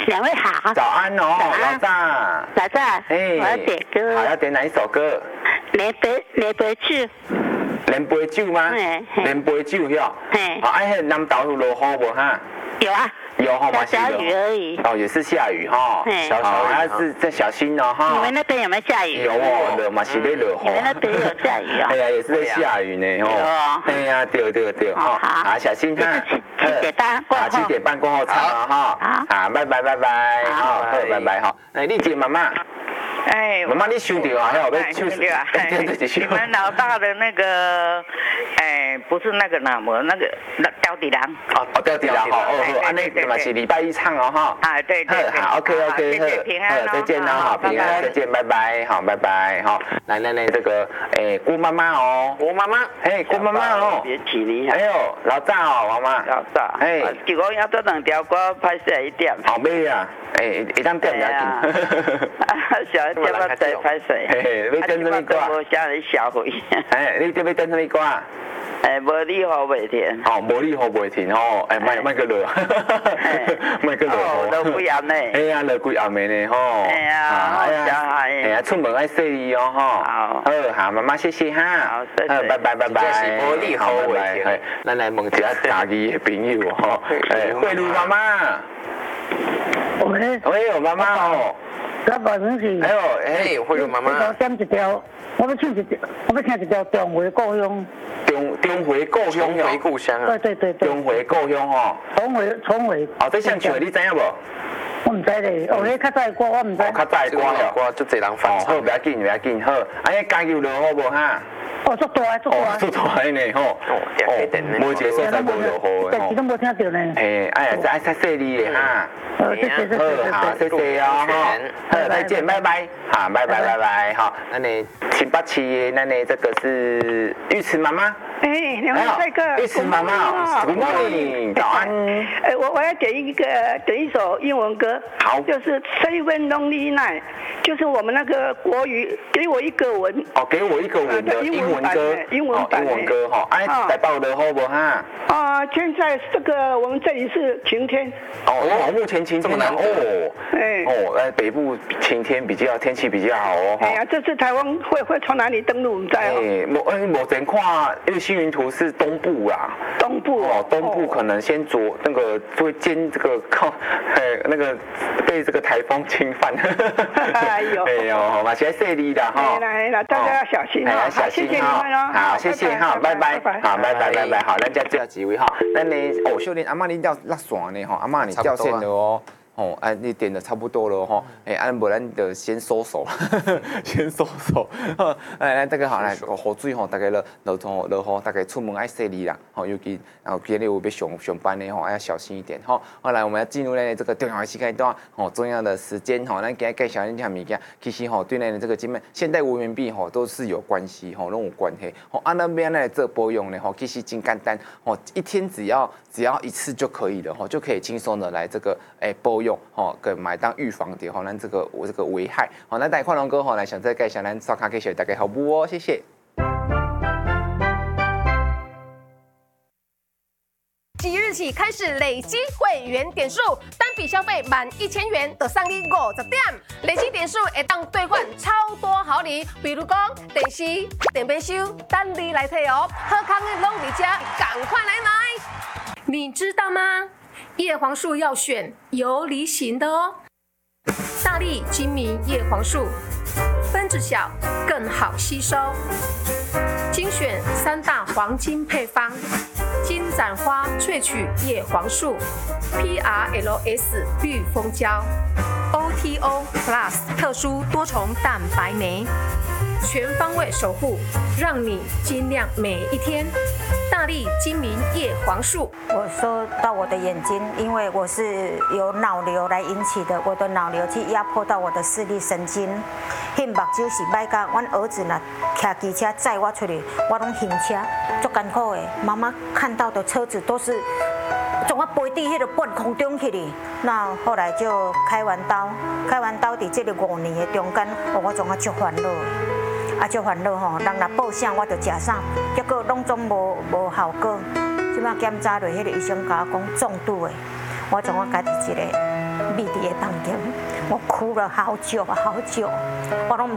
两位好。 早安哦，老大。 老大，我要点歌。 好，要点哪一首歌？ 连杯酒。 连杯酒吗？连杯酒哟。好，哎，南岛有落雨无哈？ 有啊。 有哈， 下雨而已。 哦，也是下雨哈。小小还是再小心哦哈。 你们那边有没有下雨？ 有哦，热嘛是在热哈。 你们那边有下雨啊？ 哎呀，也是在下雨呢哦。哎呀，对哈。好，小心哈。 7点半过后。 7点半过后唱了哈。好，拜拜。好，拜拜哈。哎，丽姐妈妈。 哎， 妈妈你收到啊？要收到啊。你们老大的那个，不是那个什么，那个吊地郎。 哦，吊地郎好，安尼嘛是礼拜一唱哦哈。 啊，对。 好 ，OK， 平安再见哦，好，平安，再见，拜拜，好，拜拜，好，来，这个，郭妈妈哦，郭妈妈，郭妈妈哦， 别起你。 哎呦，老大哦，妈妈， 老大，结果要做2条歌，拍摄一点。 好尾啊，一当点不要紧。 小一点我再拍摄。 你跟什么歌？ 我下来消费。 你这边跟什么歌？ 无你好袂停。 哦，无你好袂停哦，卖个落，卖个落。 哦，落几暗呢？ 哎呀，落几暗的呢吼。 哎呀，小孩。 哎呀，出门爱洗衣哦吼。好，妈妈谢谢哈。 好，谢谢。 拜拜。 这是无你好袂停。 咱来问一下家己的朋友吼。慧茹妈妈。喂，妈妈哦。 老板是。 慧茹妈妈。 我点一条，我要听一条重回故乡。 重回故乡重回故乡啊！ 对。 重回故乡哦。 重回。 哦，这像唱的你知影无？ 我唔知咧，迄较早的歌我唔知。 较早的歌哦， 歌就侪人翻唱。 好，不要紧，好。加油落好无哈？ 足大的呢吼。无一个说在无落雨的吼。 但是都无听到呢。 呀，再谢你的哈。 好，谢谢哦哈。好，再见，拜拜。好，拜拜。好，那你新北市的，那你这个是玉慈妈妈。 两位帅哥， 玉慈妈妈 ，Good morning， 早安。 我要点一首英文歌， 好， 就是 Seven Lonely Night， 就是我们那个国语，给我一个吻。 哦，给我一个吻的英文歌， 英文歌哈。台北的好不哈？ 现在这个我们这里是晴天。 目前晴天哦。北部晴天天气比较好哦。 这次台湾会从哪里登陆？唔知哦。 目前看，因为星云图是东部啦。东部可能先那个会兼这个靠，那个被这个台风侵犯。 哎呦， 好嘛，现在谢你啦哈。 来，大家要小心哈。 小心哈。好，谢谢哈，拜拜。好，拜拜。好，咱这几位哈，咱呢秀莲阿妈你掉拉线呢哈，阿妈你掉线了哦。你点的差不多了哈，不然就先收手，这个好来，雨水大概落大概出门爱洗衣啦，尤其今日有要上班的要小心一点哈。后来我们要进入呢这个重要的时间段，重要的时间咱今日介绍一下物件，其实对咱的这个现代文明病都是有关系拢有关系。那边来做保养呢，其实真简单，一天只要一次就可以了，就可以轻松的来这个保养。跟买当预防点咱这个危害那带看龙哥来想再介绍咱刷卡给大家好不哦，谢谢。 即日起开始累积会员点数，单笔消费满1000元就送你50点，累积点数会当兑换超多好礼，比如讲电视、电杯收，等你来退哦。好康的拢在这，赶快来买！你知道吗？叶黄素要选有梨型的哦，大粒精明叶黄素，分子小，更好吸收。精选3大黄金配方：金盏花萃取叶黄素、PRLS 绿蜂胶、OTO Plus 特殊多重蛋白酶，全方位守护，让你晶亮每一天。大力精明叶黄素。 我说到我的眼睛，因为我是由脑瘤来引起的，我的脑瘤去压迫到我的视力神经。迄目睭是歹甲，阮儿子若骑机车载我出去，我拢晕车，足艰苦的。妈妈看到的车子都是从我飞伫迄个半空中去哩。那后来就开完刀伫这个5年的中间，我总足烦恼。足烦恼吼，人若报啥我就食啥，结果拢总无效果。即摆检查落，迄个医生甲我讲中度的，我从家己一个秘伫个当中，我哭了好久好久，我拢